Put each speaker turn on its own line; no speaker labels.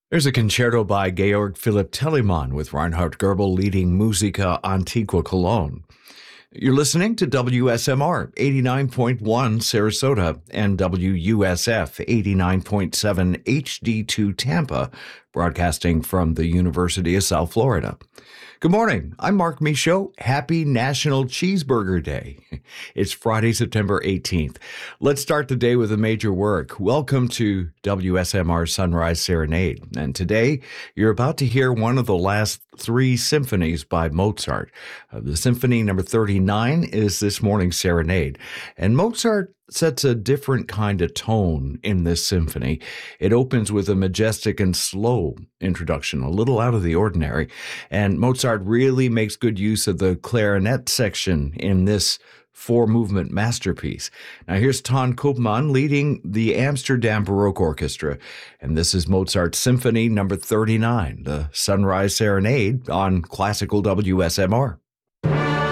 There's a concerto by Georg Philipp Telemann with Reinhard Goebel leading Musica Antiqua Cologne. You're listening to WSMR 89.1 Sarasota and WUSF 89.7 HD2 Tampa, broadcasting from the University of South Florida. Good morning. I'm Mark Michaud. Happy National Cheeseburger Day. It's Friday, September 18th. Let's start the day with a major work. Welcome to WSMR Sunrise Serenade. And today, you're about to hear one of the last three symphonies by Mozart. The Symphony number 39 is this morning's serenade. And Mozart sets a different kind of tone in this symphony. It opens with a majestic and slow introduction, a little out of the ordinary. And Mozart really makes good use of the clarinet section in this four-movement masterpiece. Now here's Ton Koopman leading the Amsterdam Baroque Orchestra, and this is Mozart's Symphony number 39, the Sunrise Serenade on Classical WSMR.